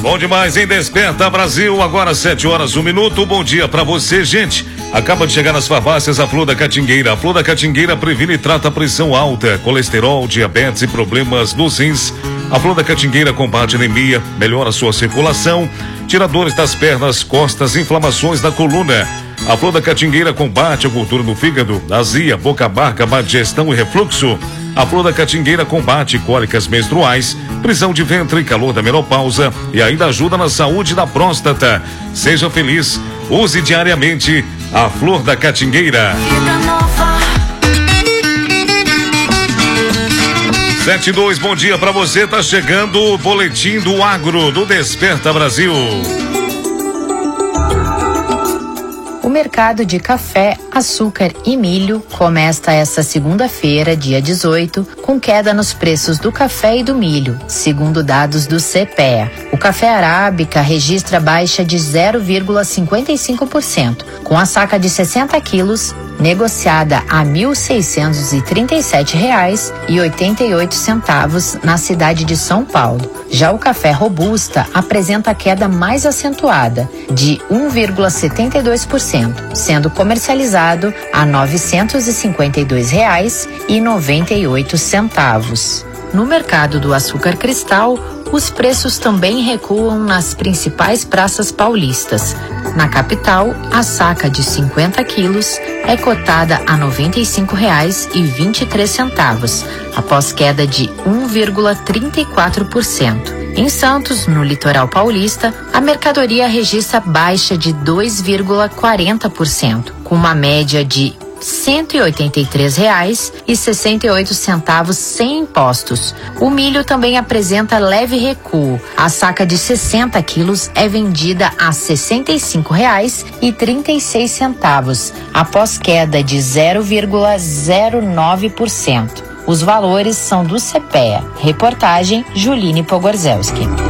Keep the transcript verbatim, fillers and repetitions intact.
Bom demais, hein? Desperta Brasil, agora sete horas, um minuto. Bom dia pra você, gente. Acaba de chegar nas farmácias a Flor da Catingueira. A Flor da Catingueira previne e trata pressão alta, colesterol, diabetes e problemas nos rins. A Flor da Catingueira combate anemia, melhora sua circulação, tira dores das pernas, costas, inflamações da coluna. A Flor da Catingueira combate a gordura no fígado, azia, boca amarga, má digestão e refluxo. A Flor da Catingueira combate cólicas menstruais, prisão de ventre, calor da menopausa e ainda ajuda na saúde da próstata. Seja feliz, use diariamente a Flor da Catingueira. sete e dois, bom dia pra você, tá chegando o boletim do Agro do Desperta Brasil. O mercado de café, açúcar e milho começa esta segunda-feira, dia dezoito, com queda nos preços do café e do milho, segundo dados do CEPEA. O café arábica registra baixa de zero vírgula cinquenta e cinco por cento, com a saca de sessenta quilos negociada a mil seiscentos e trinta e sete reais e oitenta e oito centavos na cidade de São Paulo. Já o café robusta apresenta queda mais acentuada, de um vírgula setenta e dois por cento, sendo comercializado a novecentos e cinquenta e dois reais e noventa e oito centavos. No mercado do açúcar cristal, os preços também recuam nas principais praças paulistas. Na capital, a saca de cinquenta quilos é cotada a noventa e cinco reais e vinte e três centavos, após queda de um vírgula trinta e quatro por cento. Em Santos, no litoral paulista, a mercadoria registra baixa de dois vírgula quarenta por cento, com uma média de cento e oitenta e três reais e sessenta e oito centavos sem impostos. O milho também apresenta leve recuo. A saca de sessenta quilos é vendida a sessenta e cinco reais e trinta e seis centavos, após queda de zero vírgula zero nove por cento. Os valores são do CEPEA. Reportagem Juline Pogorzelski.